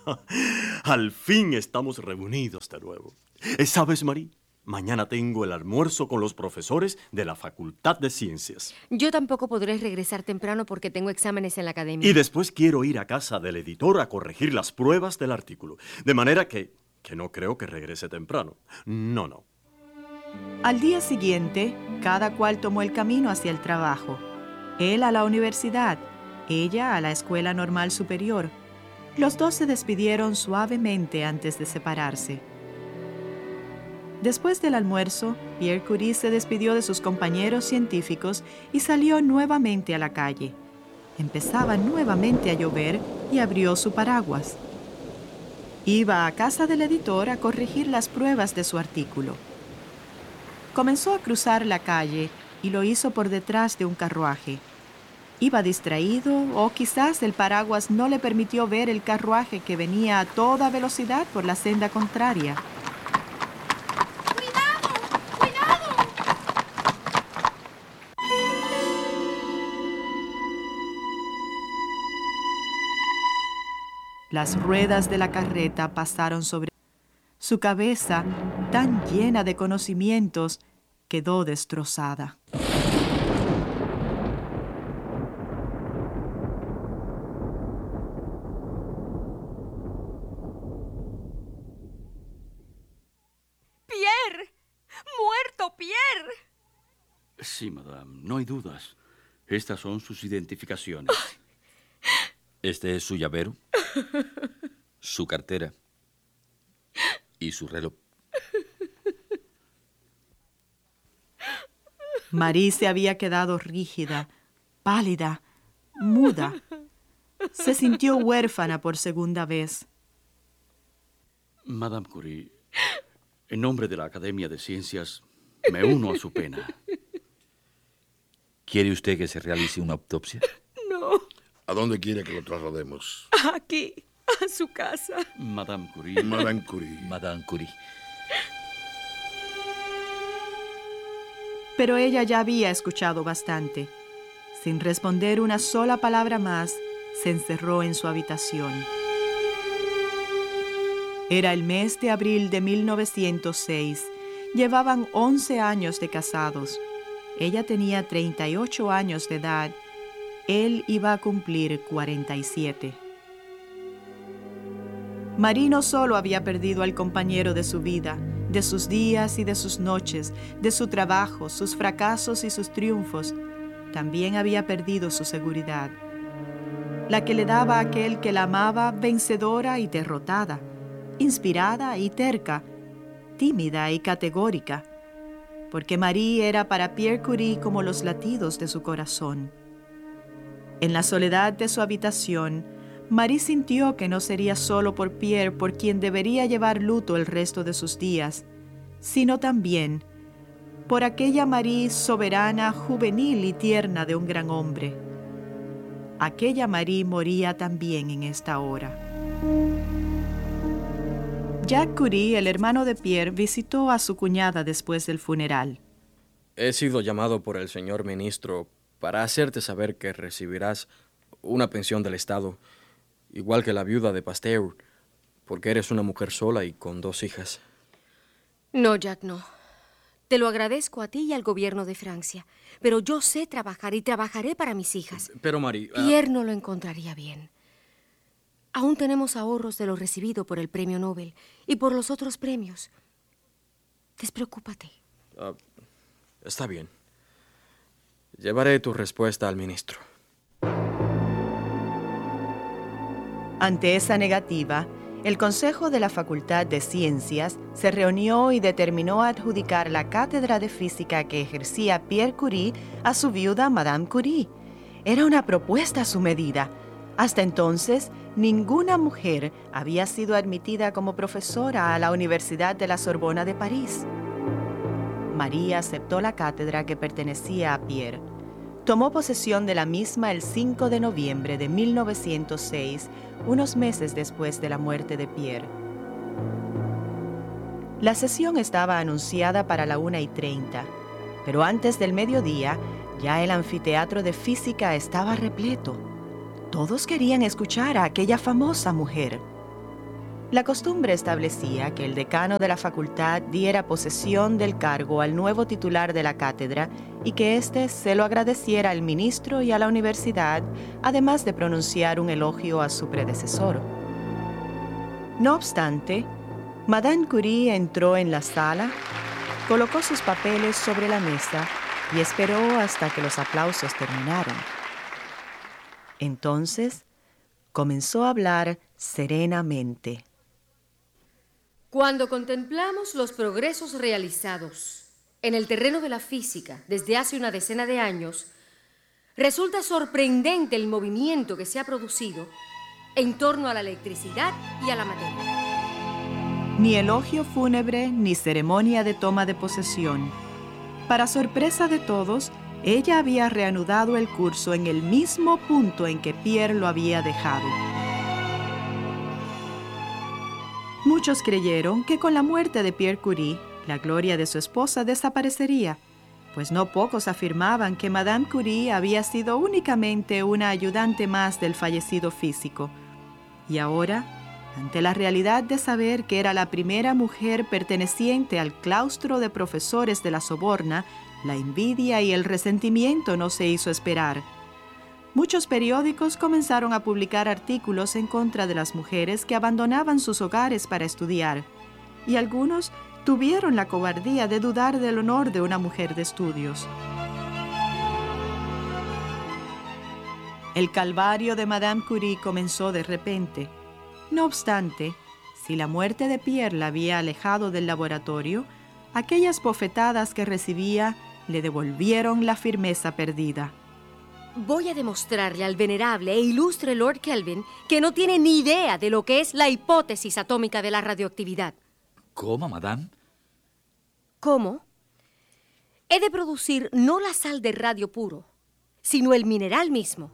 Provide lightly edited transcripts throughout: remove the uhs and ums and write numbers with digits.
Al fin estamos reunidos de nuevo. ¿Sabes, Marie? Mañana tengo el almuerzo con los profesores de la Facultad de Ciencias. Yo tampoco podré regresar temprano porque tengo exámenes en la academia. Y después quiero ir a casa del editor a corregir las pruebas del artículo. De manera que no creo que regrese temprano. No. Al día siguiente, cada cual tomó el camino hacia el trabajo. Él a la universidad, ella a la Escuela Normal Superior. Los dos se despidieron suavemente antes de separarse. Después del almuerzo, Pierre Curie se despidió de sus compañeros científicos y salió nuevamente a la calle. Empezaba nuevamente a llover y abrió su paraguas. Iba a casa del editor a corregir las pruebas de su artículo. Comenzó a cruzar la calle y lo hizo por detrás de un carruaje. Iba distraído o quizás el paraguas no le permitió ver el carruaje que venía a toda velocidad por la senda contraria. Las ruedas de la carreta pasaron sobre su cabeza, tan llena de conocimientos, quedó destrozada. ¡Pierre! ¡Muerto, Pierre! Sí, madame, no hay dudas. Estas son sus identificaciones. Este es su llavero, su cartera y su reloj. Marie se había quedado rígida, pálida, muda. Se sintió huérfana por segunda vez. Madame Curie, en nombre de la Academia de Ciencias, me uno a su pena. ¿Quiere usted que se realice una autopsia? No. ¿A dónde quiere que lo traslademos? Aquí, a su casa. Madame Curie. Madame Curie. Madame Curie. Pero ella ya había escuchado bastante. Sin responder una sola palabra más, se encerró en su habitación. Era el mes de abril de 1906. Llevaban 11 años de casados. Ella tenía 38 años de edad. Él iba a cumplir 47. Marie no solo había perdido al compañero de su vida, de sus días y de sus noches, de su trabajo, sus fracasos y sus triunfos, también había perdido su seguridad, la que le daba a aquel que la amaba vencedora y derrotada, inspirada y terca, tímida y categórica, porque Marie era para Pierre Curie como los latidos de su corazón. En la soledad de su habitación, Marie sintió que no sería solo por Pierre por quien debería llevar luto el resto de sus días, sino también por aquella Marie soberana, juvenil y tierna de un gran hombre. Aquella Marie moría también en esta hora. Jacques Curie, el hermano de Pierre, visitó a su cuñada después del funeral. He sido llamado por el señor ministro para hacerte saber que recibirás una pensión del Estado, igual que la viuda de Pasteur, porque eres una mujer sola y con 2 hijas. No, Jack, no. Te lo agradezco a ti y al gobierno de Francia, pero yo sé trabajar y trabajaré para mis hijas. Pero, Marie... Pierre no lo encontraría bien. Aún tenemos ahorros de lo recibido por el premio Nobel y por los otros premios. Despreocúpate. Está bien. Llevaré tu respuesta al ministro. Ante esa negativa, el Consejo de la Facultad de Ciencias se reunió y determinó adjudicar la cátedra de física que ejercía Pierre Curie a su viuda Madame Curie. Era una propuesta a su medida. Hasta entonces, ninguna mujer había sido admitida como profesora a la Universidad de la Sorbona de París. Marie aceptó la cátedra que pertenecía a Pierre. Tomó posesión de la misma el 5 de noviembre de 1906, unos meses después de la muerte de Pierre. La sesión estaba anunciada para la 1:30, pero antes del mediodía ya el anfiteatro de física estaba repleto. Todos querían escuchar a aquella famosa mujer. La costumbre establecía que el decano de la facultad diera posesión del cargo al nuevo titular de la cátedra y que éste se lo agradeciera al ministro y a la universidad, además de pronunciar un elogio a su predecesor. No obstante, Madame Curie entró en la sala, colocó sus papeles sobre la mesa y esperó hasta que los aplausos terminaron. Entonces, comenzó a hablar serenamente. Cuando contemplamos los progresos realizados en el terreno de la física desde hace una decena de años, resulta sorprendente el movimiento que se ha producido en torno a la electricidad y a la materia. Ni elogio fúnebre ni ceremonia de toma de posesión. Para sorpresa de todos, ella había reanudado el curso en el mismo punto en que Pierre lo había dejado. Muchos creyeron que con la muerte de Pierre Curie, la gloria de su esposa desaparecería, pues no pocos afirmaban que Madame Curie había sido únicamente una ayudante más del fallecido físico. Y ahora, ante la realidad de saber que era la primera mujer perteneciente al claustro de profesores de la Soborna, la envidia y el resentimiento no se hizo esperar. Muchos periódicos comenzaron a publicar artículos en contra de las mujeres que abandonaban sus hogares para estudiar, y algunos tuvieron la cobardía de dudar del honor de una mujer de estudios. El calvario de Madame Curie comenzó de repente. No obstante, si la muerte de Pierre la había alejado del laboratorio, aquellas bofetadas que recibía le devolvieron la firmeza perdida. Voy a demostrarle al venerable e ilustre Lord Kelvin que no tiene ni idea de lo que es la hipótesis atómica de la radioactividad. ¿Cómo, madame? ¿Cómo? He de producir no la sal de radio puro, sino el mineral mismo.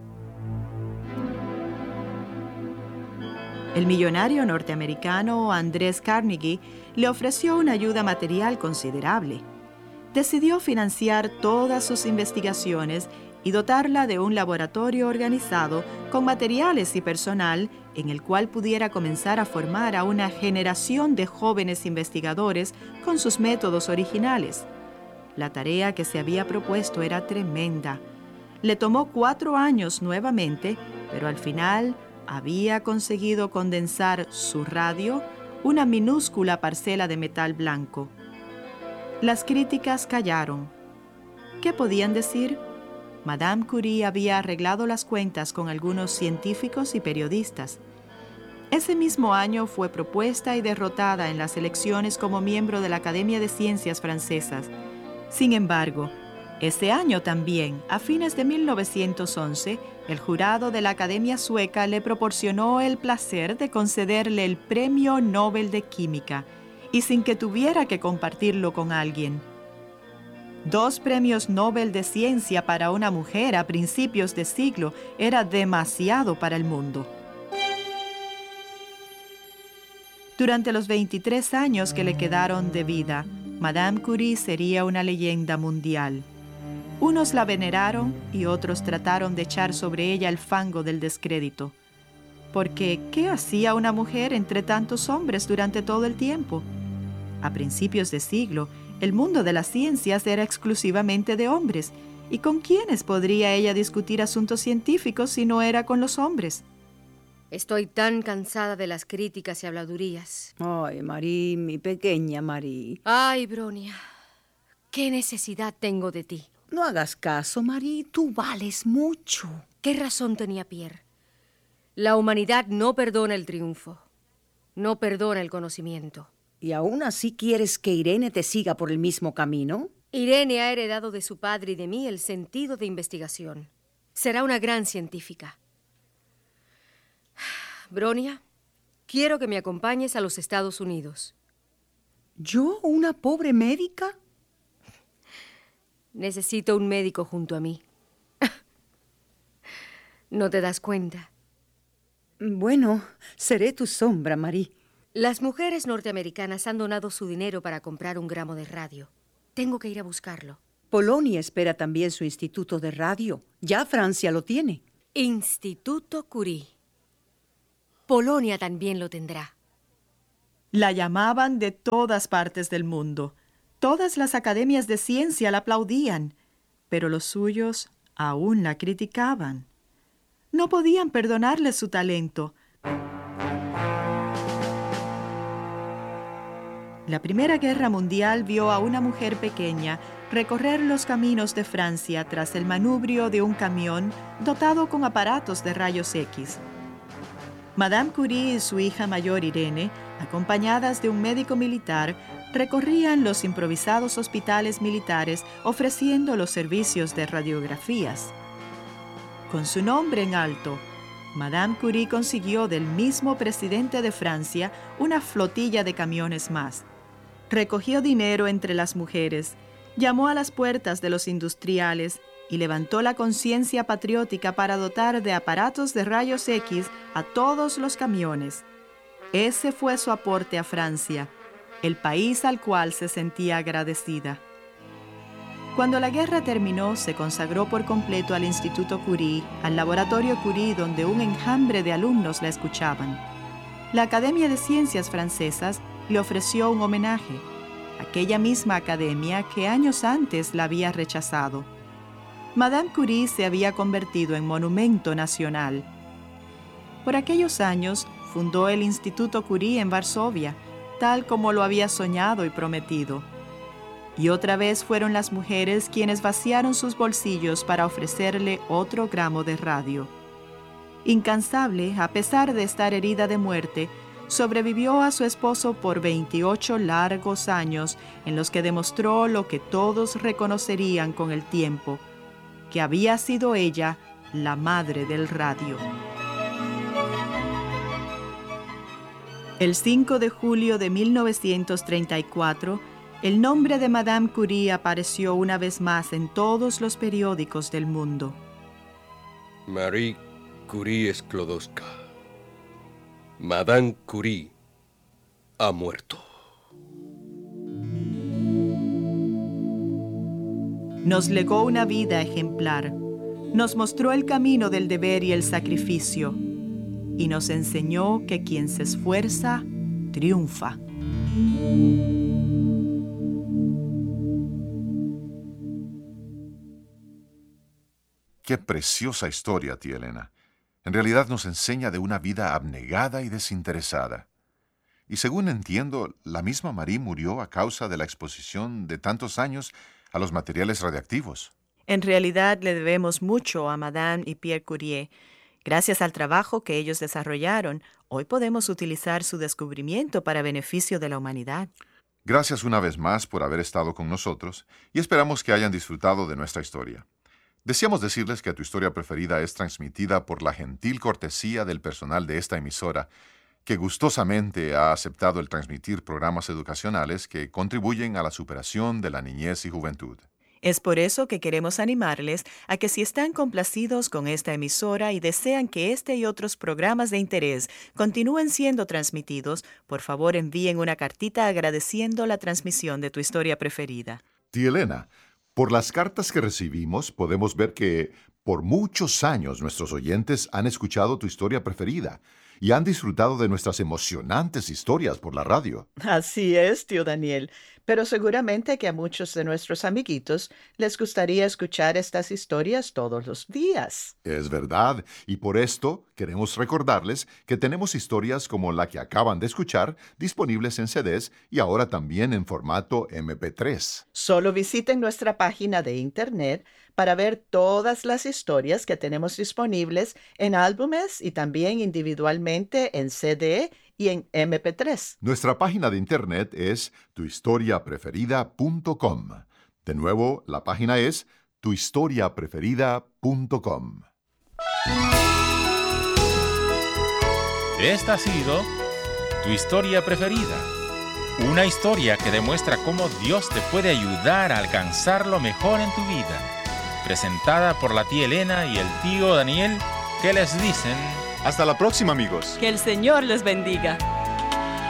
El millonario norteamericano Andrés Carnegie le ofreció una ayuda material considerable. Decidió financiar todas sus investigaciones y dotarla de un laboratorio organizado con materiales y personal en el cual pudiera comenzar a formar a una generación de jóvenes investigadores con sus métodos originales. La tarea que se había propuesto era tremenda. Le tomó 4 años nuevamente, pero al final había conseguido condensar su radio, una minúscula parcela de metal blanco. Las críticas callaron. ¿Qué podían decir? Madame Curie había arreglado las cuentas con algunos científicos y periodistas. Ese mismo año fue propuesta y derrotada en las elecciones como miembro de la Academia de Ciencias francesas. Sin embargo, ese año también, a fines de 1911, el jurado de la Academia Sueca le proporcionó el placer de concederle el Premio Nobel de Química, y sin que tuviera que compartirlo con alguien. 2 premios Nobel de Ciencia para una mujer a principios de siglo era demasiado para el mundo. Durante los 23 años que le quedaron de vida, Madame Curie sería una leyenda mundial. Unos la veneraron y otros trataron de echar sobre ella el fango del descrédito. Porque, ¿qué hacía una mujer entre tantos hombres durante todo el tiempo? A principios de siglo, el mundo de las ciencias era exclusivamente de hombres. ¿Y con quiénes podría ella discutir asuntos científicos si no era con los hombres? Estoy tan cansada de las críticas y habladurías. Ay, Marie, mi pequeña Marie. Ay, Bronia, ¿qué necesidad tengo de ti? No hagas caso, Marie, tú vales mucho. ¿Qué razón tenía Pierre? La humanidad no perdona el triunfo, no perdona el conocimiento. ¿Y aún así quieres que Irene te siga por el mismo camino? Irene ha heredado de su padre y de mí el sentido de investigación. Será una gran científica. Bronia, quiero que me acompañes a los Estados Unidos. ¿Yo, una pobre médica? Necesito un médico junto a mí. ¿No te das cuenta? Bueno, seré tu sombra, Marie. Las mujeres norteamericanas han donado su dinero para comprar un gramo de radio. Tengo que ir a buscarlo. Polonia espera también su instituto de radio. Ya Francia lo tiene. Instituto Curie. Polonia también lo tendrá. La llamaban de todas partes del mundo. Todas las academias de ciencia la aplaudían, pero los suyos aún la criticaban. No podían perdonarle su talento. La Primera Guerra Mundial vio a una mujer pequeña recorrer los caminos de Francia tras el manubrio de un camión dotado con aparatos de rayos X. Madame Curie y su hija mayor Irene, acompañadas de un médico militar, recorrían los improvisados hospitales militares ofreciendo los servicios de radiografías. Con su nombre en alto, Madame Curie consiguió del mismo presidente de Francia una flotilla de camiones más. Recogió dinero entre las mujeres, llamó a las puertas de los industriales y levantó la conciencia patriótica para dotar de aparatos de rayos X a todos los camiones. Ese fue su aporte a Francia, el país al cual se sentía agradecida. Cuando la guerra terminó, se consagró por completo al Instituto Curie, al laboratorio Curie, donde un enjambre de alumnos la escuchaban. La Academia de Ciencias Francesas le ofreció un homenaje, aquella misma academia que años antes la había rechazado. Madame Curie se había convertido en monumento nacional. Por aquellos años, fundó el Instituto Curie en Varsovia, tal como lo había soñado y prometido. Y otra vez fueron las mujeres quienes vaciaron sus bolsillos para ofrecerle otro gramo de radio. Incansable, a pesar de estar herida de muerte, sobrevivió a su esposo por 28 largos años en los que demostró lo que todos reconocerían con el tiempo, que había sido ella la madre del radio. El 5 de julio de 1934, el nombre de Madame Curie apareció una vez más en todos los periódicos del mundo. Marie Curie Sklodowska. Madame Curie ha muerto. Nos legó una vida ejemplar, nos mostró el camino del deber y el sacrificio, y nos enseñó que quien se esfuerza, triunfa. Qué preciosa historia, tía Elena. En realidad nos enseña de una vida abnegada y desinteresada. Y según entiendo, la misma Marie murió a causa de la exposición de tantos años a los materiales radiactivos. En realidad le debemos mucho a Madame y Pierre Curie. Gracias al trabajo que ellos desarrollaron, hoy podemos utilizar su descubrimiento para beneficio de la humanidad. Gracias una vez más por haber estado con nosotros y esperamos que hayan disfrutado de nuestra historia. Deseamos decirles que Tu Historia Preferida es transmitida por la gentil cortesía del personal de esta emisora, que gustosamente ha aceptado el transmitir programas educacionales que contribuyen a la superación de la niñez y juventud. Es por eso que queremos animarles a que si están complacidos con esta emisora y desean que este y otros programas de interés continúen siendo transmitidos, por favor envíen una cartita agradeciendo la transmisión de Tu Historia Preferida. Tía Elena, por las cartas que recibimos podemos ver que por muchos años nuestros oyentes han escuchado Tu Historia Preferida y han disfrutado de nuestras emocionantes historias por la radio. Así es, tío Daniel, pero seguramente que a muchos de nuestros amiguitos les gustaría escuchar estas historias todos los días. Es verdad, y por esto queremos recordarles que tenemos historias como la que acaban de escuchar disponibles en CDs y ahora también en formato MP3. Solo visiten nuestra página de internet para ver todas las historias que tenemos disponibles en álbumes y también individualmente en CD y en MP3. Nuestra página de internet es tuhistoriapreferida.com. De nuevo, la página es tuhistoriapreferida.com. Esta ha sido Tu Historia Preferida. Una historia que demuestra cómo Dios te puede ayudar a alcanzar lo mejor en tu vida. Presentada por la tía Elena y el tío Daniel, que les dicen... Hasta la próxima, amigos. Que el Señor les bendiga.